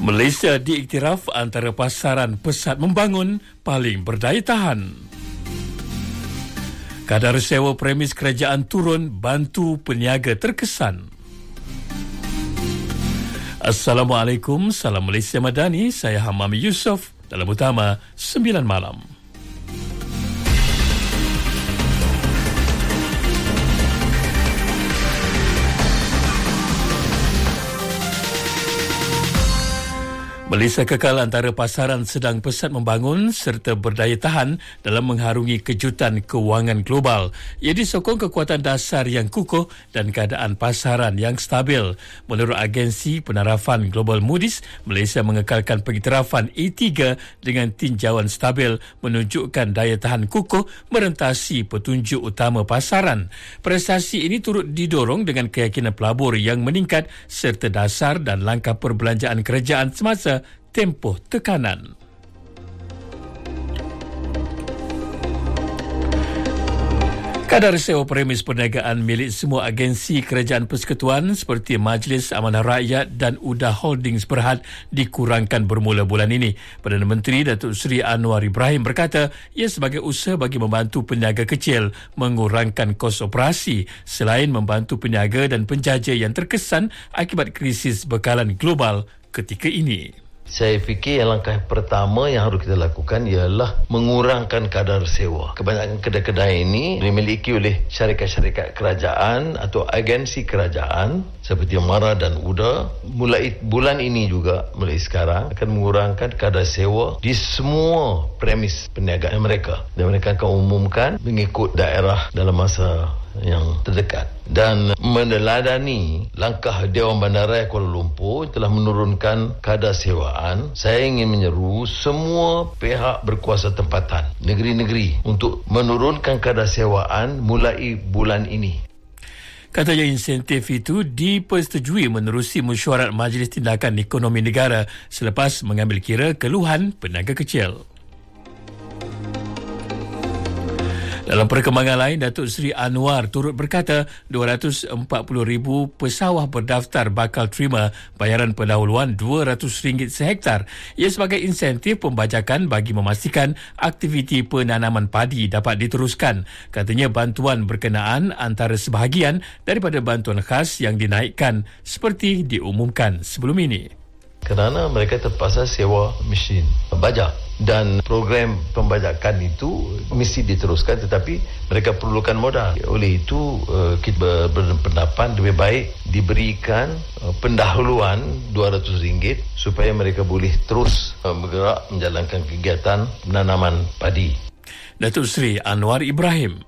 Malaysia diiktiraf antara pasaran pesat membangun paling berdaya tahan. Kadar sewa premis kerajaan turun bantu peniaga terkesan. Assalamualaikum, salam Malaysia Madani, saya Hamami Yusof dalam Utama 9 Malam. Malaysia kekal antara pasaran sedang pesat membangun serta berdaya tahan dalam mengharungi kejutan kewangan global. Ia disokong kekuatan dasar yang kukuh dan keadaan pasaran yang stabil. Menurut agensi penarafan global Moody's, Malaysia mengekalkan pengiktirafan A3 dengan tinjauan stabil menunjukkan daya tahan kukuh merentasi petunjuk utama pasaran. Prestasi ini turut didorong dengan keyakinan pelabur yang meningkat serta dasar dan langkah perbelanjaan kerajaan semasa tempoh tekanan. Kadar sewa premis perniagaan milik semua agensi kerajaan persekutuan seperti Majlis Amanah Rakyat dan UDA Holdings Berhad dikurangkan bermula bulan ini. Perdana Menteri Datuk Seri Anwar Ibrahim berkata ia sebagai usaha bagi membantu peniaga kecil mengurangkan kos operasi selain membantu peniaga dan penjaja yang terkesan akibat krisis bekalan global ketika ini. Saya fikir yang langkah pertama yang harus kita lakukan ialah mengurangkan kadar sewa. Kebanyakan kedai-kedai ini dimiliki oleh syarikat-syarikat kerajaan atau agensi kerajaan seperti MARA dan UDA. Mulai bulan ini juga, mulai sekarang, akan mengurangkan kadar sewa di semua premis perniagaan mereka. Dan mereka akan umumkan mengikut daerah dalam masa yang terdekat. Dan meneladani langkah Dewan Bandaraya Kuala Lumpur telah menurunkan kadar sewaan, saya ingin menyeru semua pihak berkuasa tempatan negeri-negeri untuk menurunkan kadar sewaan mulai bulan ini. Katanya insentif itu dipersetujui menerusi mesyuarat Majlis Tindakan Ekonomi Negara selepas mengambil kira keluhan peniaga kecil. Dalam perkembangan lain, Datuk Seri Anwar turut berkata 240,000 pesawah berdaftar bakal terima bayaran pendahuluan RM200 sehektar. Ia sebagai insentif pembajakan bagi memastikan aktiviti penanaman padi dapat diteruskan. Katanya bantuan berkenaan antara sebahagian daripada bantuan khas yang dinaikkan seperti diumumkan sebelum ini. Kerana mereka terpaksa sewa mesin bajak dan program pembajakan itu mesti diteruskan tetapi mereka perlukan modal. Oleh itu kita berpendapat lebih baik diberikan pendahuluan RM200 supaya mereka boleh terus bergerak menjalankan kegiatan penanaman padi. Datuk Seri Anwar Ibrahim.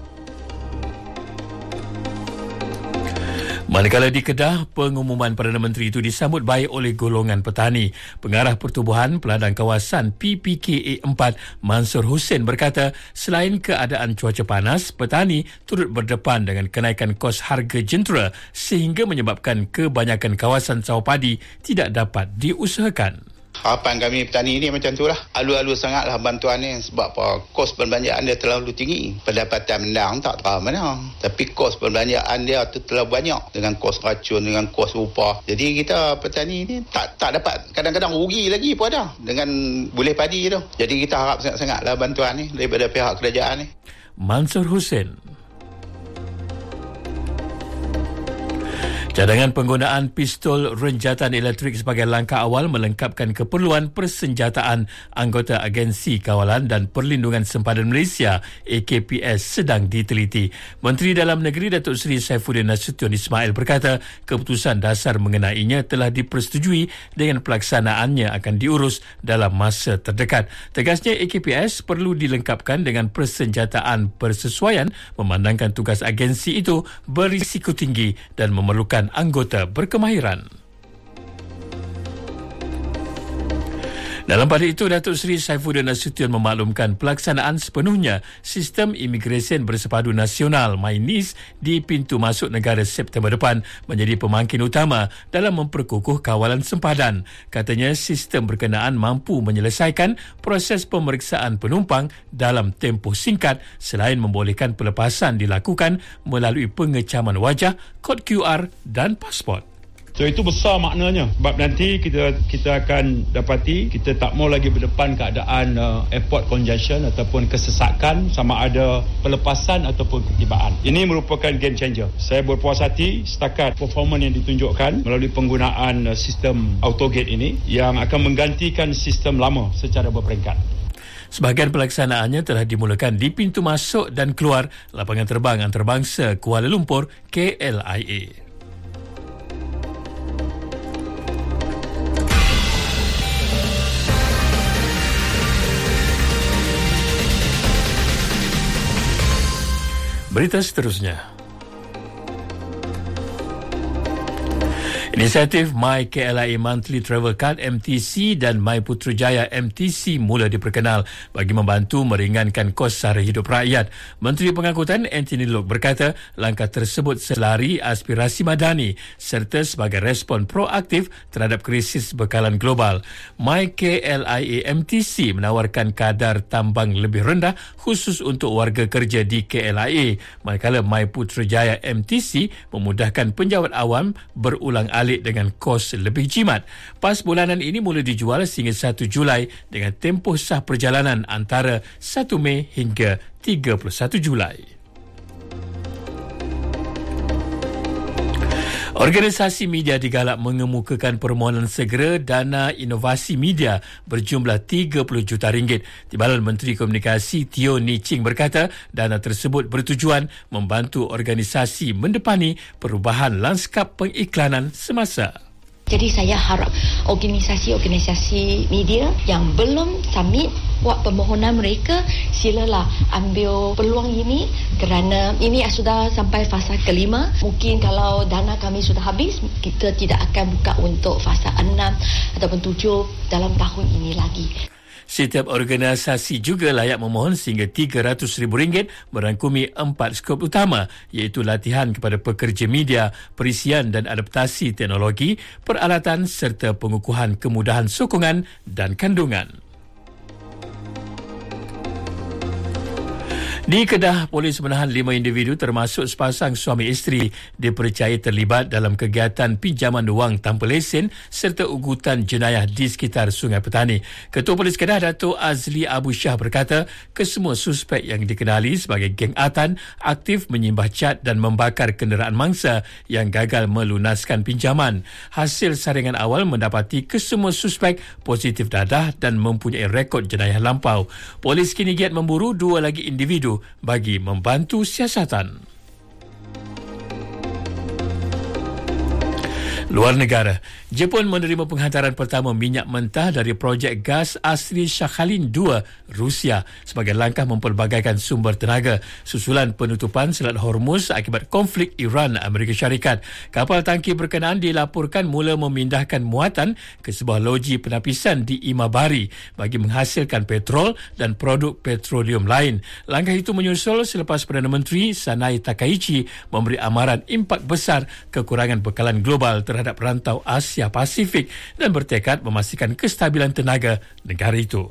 Manakala di Kedah, pengumuman Perdana Menteri itu disambut baik oleh golongan petani. Pengarah Pertubuhan Peladang Kawasan PPKA 4 Mansur Hussein berkata, selain keadaan cuaca panas, petani turut berdepan dengan kenaikan kos harga jentera sehingga menyebabkan kebanyakan kawasan sawah padi tidak dapat diusahakan. Harapan kami petani ni macam tu lah. Alu-alu sangatlah bantuan ni sebab apa? Kos perbelanjaan dia terlalu tinggi. Pendapatan mendang tak tahu mana. Tapi kos perbelanjaan dia tu terlalu banyak dengan kos racun, dengan kos upah. Jadi kita petani ni tak dapat. Kadang-kadang rugi lagi pun ada dengan boleh padi tu. Jadi kita harap sangat-sangatlah bantuan ni daripada pihak kerajaan ni. Mansur Hussein. Cadangan penggunaan pistol renjatan elektrik sebagai langkah awal melengkapkan keperluan persenjataan anggota Agensi Kawalan dan Perlindungan Sempadan Malaysia AKPS sedang diteliti. Menteri Dalam Negeri Datuk Seri Saifuddin Nasution Ismail berkata keputusan dasar mengenainya telah dipersetujui dengan pelaksanaannya akan diurus dalam masa terdekat. Tegasnya AKPS perlu dilengkapkan dengan persenjataan bersesuaian memandangkan tugas agensi itu berisiko tinggi dan memerlukan anggota berkemahiran. Dalam pada itu, Datuk Seri Saifuddin Nasution memaklumkan pelaksanaan sepenuhnya Sistem Imigresen Bersepadu Nasional MyNIS di pintu masuk negara September depan menjadi pemangkin utama dalam memperkukuh kawalan sempadan. Katanya sistem berkenaan mampu menyelesaikan proses pemeriksaan penumpang dalam tempoh singkat selain membolehkan pelepasan dilakukan melalui pengecaman wajah, kod QR dan pasport. So itu besar maknanya, sebab nanti kita akan dapati kita tak mau lagi berdepan keadaan airport congestion ataupun kesesakan, sama ada pelepasan ataupun ketibaan. Ini merupakan game changer. Saya berpuas hati setakat performan yang ditunjukkan melalui penggunaan sistem autogate ini yang akan menggantikan sistem lama secara berperingkat. Sebahagian pelaksanaannya telah dimulakan di pintu masuk dan keluar lapangan terbang antarabangsa Kuala Lumpur KLIA. Berita seterusnya. Inisiatif My KLIA Monthly Travel Card MTC dan My Putrajaya MTC mula diperkenal bagi membantu meringankan kos sara hidup rakyat. Menteri Pengangkutan Anthony Loke berkata langkah tersebut selari aspirasi madani serta sebagai respon proaktif terhadap krisis bekalan global. My KLIA MTC menawarkan kadar tambang lebih rendah khusus untuk warga kerja di KLIA, manakala My Putrajaya MTC memudahkan penjawat awam berulang alik dengan kos lebih jimat. Pas bulanan ini mula dijual sehingga 1 Julai dengan tempoh sah perjalanan antara 1 Mei hingga 31 Julai. Organisasi media digalak mengemukakan permohonan segera dana inovasi media berjumlah 30 juta ringgit. Timbalan Menteri Komunikasi Teo Ni Ching berkata dana tersebut bertujuan membantu organisasi mendepani perubahan lanskap pengiklanan semasa. Jadi saya harap organisasi-organisasi media yang belum submit buat permohonan mereka, silalah ambil peluang ini kerana ini sudah sampai fasa kelima. Mungkin kalau dana kami sudah habis, kita tidak akan buka untuk fasa 6 ataupun 7 dalam tahun ini lagi. Setiap organisasi juga layak memohon sehingga RM300,000 merangkumi 4 skop utama iaitu latihan kepada pekerja media, perisian dan adaptasi teknologi, peralatan serta pengukuhan kemudahan sokongan dan kandungan. Di Kedah, polis menahan 5 individu termasuk sepasang suami isteri dipercayai terlibat dalam kegiatan pinjaman wang tanpa lesen serta ugutan jenayah di sekitar Sungai Petani. Ketua Polis Kedah, Dato' Azli Abu Shah berkata kesemua suspek yang dikenali sebagai geng Atan aktif menyimbah cat dan membakar kenderaan mangsa yang gagal melunaskan pinjaman. Hasil saringan awal mendapati kesemua suspek positif dadah dan mempunyai rekod jenayah lampau. Polis kini giat memburu 2 lagi individu bagi membantu siasatan. Luar negara, Jepun menerima penghantaran pertama minyak mentah dari projek gas asli Sakhalin 2 Rusia sebagai langkah mempelbagaikan sumber tenaga susulan penutupan Selat Hormuz akibat konflik Iran-Amerika Syarikat. Kapal tangki berkenaan dilaporkan mula memindahkan muatan ke sebuah loji penapisan di Imabari bagi menghasilkan petrol dan produk petroleum lain. Langkah itu menyusul selepas Perdana Menteri Sanai Takaichi memberi amaran impak besar kekurangan bekalan global terhadap rantau Asia Pasifik dan bertekad memastikan kestabilan tenaga negara itu.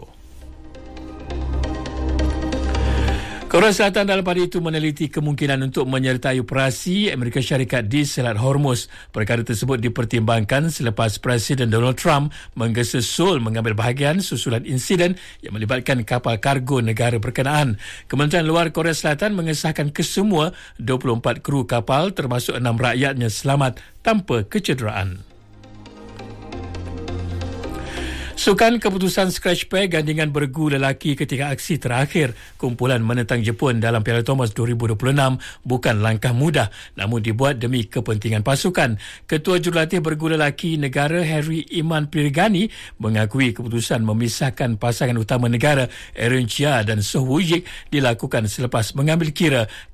Korea Selatan dalam pada itu meneliti kemungkinan untuk menyertai operasi Amerika Syarikat di Selat Hormuz. Perkara tersebut dipertimbangkan selepas Presiden Donald Trump menggesa Seoul mengambil bahagian susulan insiden yang melibatkan kapal kargo negara berkenaan. Kementerian Luar Korea Selatan mengesahkan kesemua 24 kru kapal termasuk 6 rakyatnya selamat tanpa kecederaan. Sukan keputusan scratch pair gandingan bergu lelaki ketika aksi terakhir kumpulan menentang Jepun dalam Piala Thomas 2026 bukan langkah mudah namun dibuat demi kepentingan pasukan. Ketua Jurulatih bergu lelaki negara Harry Iman Pirigani mengakui keputusan memisahkan pasangan utama negara Aaron Chia dan Soh Woo-yik dilakukan selepas mengambil kira